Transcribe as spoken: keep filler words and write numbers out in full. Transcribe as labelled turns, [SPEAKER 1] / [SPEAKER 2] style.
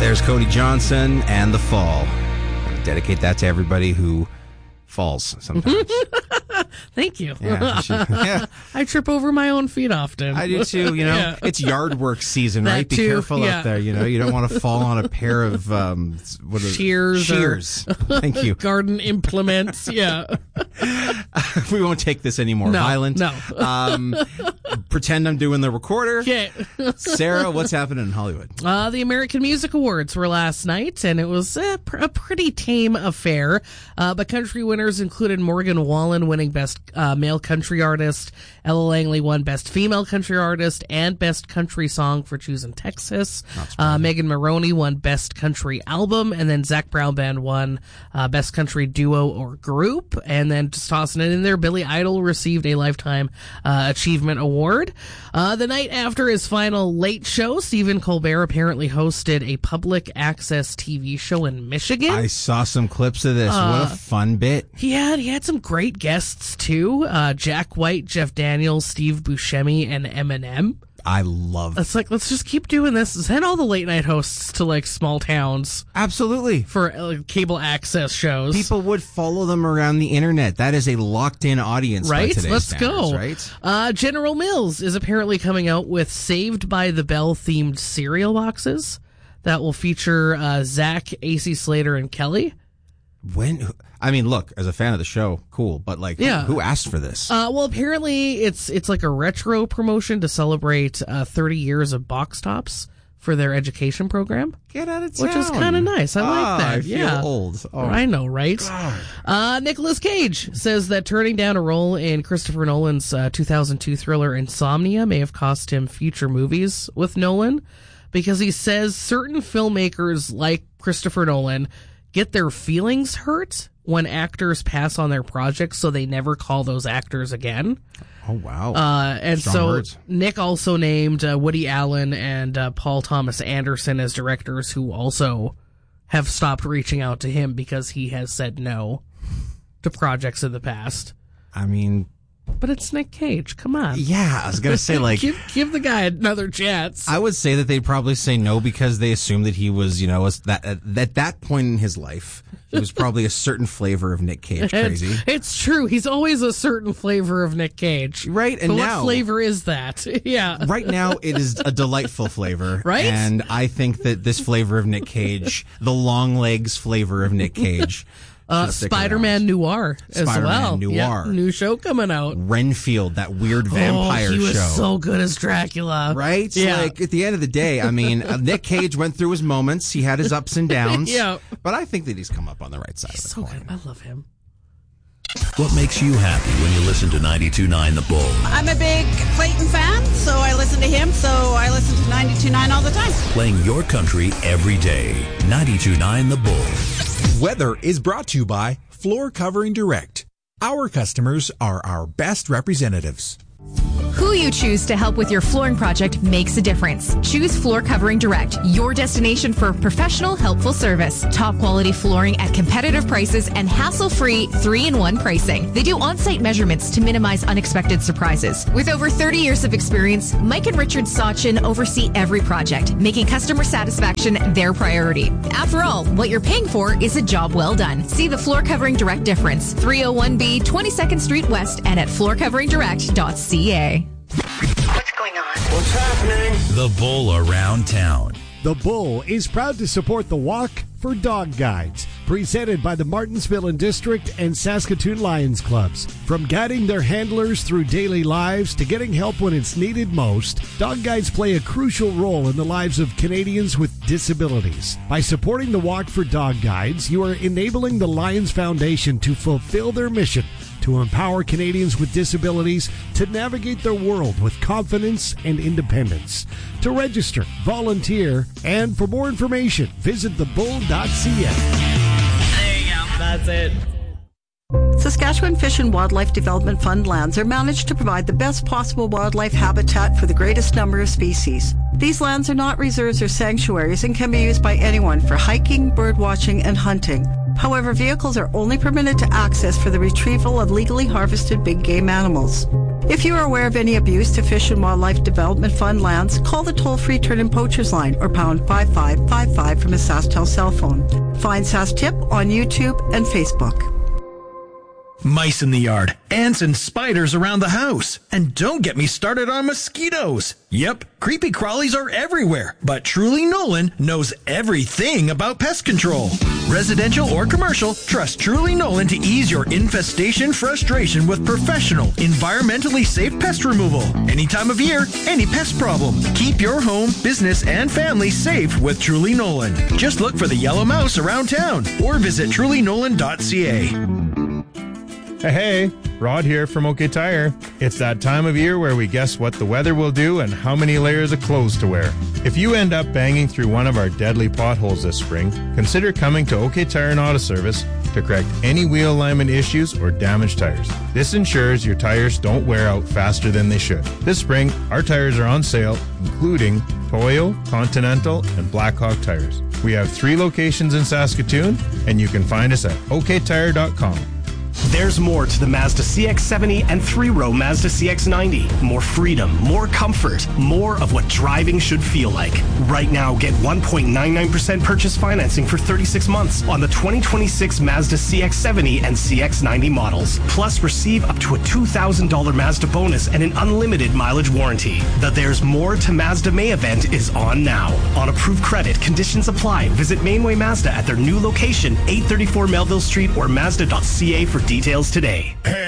[SPEAKER 1] There's Cody Johnson and The Fall. I dedicate that to everybody who falls sometimes.
[SPEAKER 2] Thank you.
[SPEAKER 1] Yeah, she, yeah.
[SPEAKER 2] I trip over my own feet often.
[SPEAKER 1] I do too, you know. Yeah. It's yard work season,
[SPEAKER 2] that
[SPEAKER 1] right? Be
[SPEAKER 2] too,
[SPEAKER 1] careful
[SPEAKER 2] yeah.
[SPEAKER 1] out there, you know. You don't want to fall on a pair of um, what are,
[SPEAKER 2] shears.
[SPEAKER 1] Shears.
[SPEAKER 2] Or
[SPEAKER 1] Thank you.
[SPEAKER 2] Garden implements, yeah.
[SPEAKER 1] We won't take this any more
[SPEAKER 2] no,
[SPEAKER 1] violent.
[SPEAKER 2] No.
[SPEAKER 1] um, pretend I'm doing the recorder.
[SPEAKER 2] Okay.
[SPEAKER 1] Sarah, what's happening in Hollywood?
[SPEAKER 2] Uh, the American Music Awards were last night, and it was a, pr- a pretty tame affair. Uh, but country winners included Morgan Wallen winning Best uh, Male Country Artist, Ella Langley won Best Female Country Artist and Best Country Song for Choosing Texas. Uh, Megan Maroney won Best Country Album, and then Zach Brown Band won uh, Best Country Duo or Group. And then just tossing it in there, Billy Idol received a Lifetime uh, Achievement Award. Uh, the night after his final Late Show, Stephen Colbert apparently hosted a public access T V show in Michigan.
[SPEAKER 1] I saw some clips of this. Uh, what a fun bit.
[SPEAKER 2] He had, he had some great guests, too. Uh, Jack White, Jeff Daniels, Steve Buscemi, and Eminem.
[SPEAKER 1] I love
[SPEAKER 2] It's like, let's just keep doing this. Send all the late night hosts to, like, small towns.
[SPEAKER 1] Absolutely.
[SPEAKER 2] For uh, cable access shows.
[SPEAKER 1] People would follow them around the internet. That is a locked-in audience
[SPEAKER 2] right?
[SPEAKER 1] by today's
[SPEAKER 2] Let's
[SPEAKER 1] standards,
[SPEAKER 2] go.
[SPEAKER 1] Right?
[SPEAKER 2] Uh, General Mills is apparently coming out with Saved by the Bell-themed cereal boxes that will feature uh, Zach, A C Slater, and Kelly.
[SPEAKER 1] When... I mean, look, as a fan of the show, cool, but like,
[SPEAKER 2] yeah.
[SPEAKER 1] who, who asked for this?
[SPEAKER 2] Uh, well, apparently it's it's like a retro promotion to celebrate uh, thirty years of Box Tops for their education program.
[SPEAKER 1] Get out of town.
[SPEAKER 2] Which is kind of nice. I
[SPEAKER 1] oh,
[SPEAKER 2] like that.
[SPEAKER 1] I feel
[SPEAKER 2] yeah.
[SPEAKER 1] old. Oh.
[SPEAKER 2] I know, right? Uh, Nicolas Cage says that turning down a role in Christopher Nolan's uh, two thousand two thriller Insomnia may have cost him future movies with Nolan, because he says certain filmmakers like Christopher Nolan get their feelings hurt when actors pass on their projects, so they never call those actors again.
[SPEAKER 1] Oh, wow.
[SPEAKER 2] Uh, and
[SPEAKER 1] Strong
[SPEAKER 2] so
[SPEAKER 1] words.
[SPEAKER 2] Nick also named uh, Woody Allen and uh, Paul Thomas Anderson as directors who also have stopped reaching out to him because he has said no to projects in the past.
[SPEAKER 1] I mean...
[SPEAKER 2] But it's Nick Cage. Come on.
[SPEAKER 1] Yeah, I was going to say, like...
[SPEAKER 2] give, give the guy another chance.
[SPEAKER 1] I would say that they'd probably say no because they assumed that he was, you know, was that at, at that point in his life, he was probably a certain flavor of Nick Cage crazy.
[SPEAKER 2] It's, it's true. He's always a certain flavor of Nick Cage.
[SPEAKER 1] Right, and
[SPEAKER 2] but
[SPEAKER 1] now...
[SPEAKER 2] what flavor is that? Yeah.
[SPEAKER 1] Right now, it is a delightful flavor.
[SPEAKER 2] Right?
[SPEAKER 1] And I think that this flavor of Nick Cage, the long legs flavor of Nick Cage...
[SPEAKER 2] Uh, Spider-Man Noir as
[SPEAKER 1] Spider-Man
[SPEAKER 2] well.
[SPEAKER 1] Noir.
[SPEAKER 2] Yep, new show coming out.
[SPEAKER 1] Renfield, that weird vampire
[SPEAKER 2] oh, he was
[SPEAKER 1] show.
[SPEAKER 2] so good as Dracula.
[SPEAKER 1] Right?
[SPEAKER 2] Yeah.
[SPEAKER 1] Like, at the end of the day, I mean, uh, Nick Cage went through his moments. He had his ups and downs.
[SPEAKER 2] Yeah.
[SPEAKER 1] But I think that he's come up on the right side
[SPEAKER 2] He's
[SPEAKER 1] of the
[SPEAKER 2] so
[SPEAKER 1] coin.
[SPEAKER 2] good. I love him.
[SPEAKER 3] What makes you happy when you listen to ninety-two point nine The Bull?
[SPEAKER 4] I'm a big Clayton fan, so I listen to him, so I listen to ninety-two point nine all the time.
[SPEAKER 3] Playing your country every day. ninety-two point nine The Bull.
[SPEAKER 5] Weather is brought to you by Floor Covering Direct. Our customers are our best representatives.
[SPEAKER 6] Who you choose to help with your flooring project makes a difference. Choose Floor Covering Direct, your destination for professional, helpful service. Top quality flooring at competitive prices and hassle-free three in one pricing. They do on-site measurements to minimize unexpected surprises. With over thirty years of experience, Mike and Richard Sachin oversee every project, making customer satisfaction their priority. After all, what you're paying for is a job well done. See the Floor Covering Direct difference. three oh one B, twenty-second Street West, and at floor covering direct dot c a.
[SPEAKER 7] What's going on?
[SPEAKER 3] What's happening? The Bull Around Town.
[SPEAKER 8] The Bull is proud to support the Walk for Dog Guides, presented by the Martinsville and District and Saskatoon Lions Clubs. From guiding their handlers through daily lives to getting help when it's needed most, Dog Guides play a crucial role in the lives of Canadians with disabilities. By supporting the Walk for Dog Guides, you are enabling the Lions Foundation to fulfill their mission to empower Canadians with disabilities to navigate their world with confidence and independence. To register, volunteer, and for more information, visit the bull dot c a.
[SPEAKER 2] There you go. That's it.
[SPEAKER 9] Saskatchewan Fish and Wildlife Development Fund lands are managed to provide the best possible wildlife habitat for the greatest number of species. These lands are not reserves or sanctuaries and can be used by anyone for hiking, bird watching, and hunting. However, vehicles are only permitted to access for the retrieval of legally harvested big game animals. If you are aware of any abuse to Fish and Wildlife Development Fund lands, call the toll-free Turn and Poachers line or pound five five five five from a SaskTel cell phone. Find SaskTip on YouTube and Facebook.
[SPEAKER 10] Mice in the yard, ants and spiders around the house. And don't get me started on mosquitoes. Yep, creepy crawlies are everywhere, but Truly Nolan knows everything about pest control. Residential or commercial, trust Truly Nolan to ease your infestation frustration with professional, environmentally safe pest removal. Any time of year, any pest problem. Keep your home, business, and family safe with Truly Nolan. Just look for the yellow mouse around town or visit truly nolan dot c a.
[SPEAKER 11] Hey, Rod here from OK Tire. It's that time of year where we guess what the weather will do and how many layers of clothes to wear. If you end up banging through one of our deadly potholes this spring, consider coming to OK Tire and Auto Service to correct any wheel alignment issues or damaged tires. This ensures your tires don't wear out faster than they should. This spring, our tires are on sale, including Toyo, Continental, and Blackhawk tires. We have three locations in Saskatoon, and you can find us at o k tire dot com.
[SPEAKER 12] There's more to the Mazda C X seventy and three-row Mazda C X ninety. More freedom, more comfort, more of what driving should feel like. Right now, get one point nine nine percent purchase financing for thirty-six months on the twenty twenty-six Mazda C X seventy and C X ninety models. Plus, receive up to a two thousand dollars Mazda bonus and an unlimited mileage warranty. The There's More to Mazda May event is on now. On approved credit, conditions apply. Visit Mainway Mazda at their new location, eight thirty-four Melville Street or mazda dot c a for details today.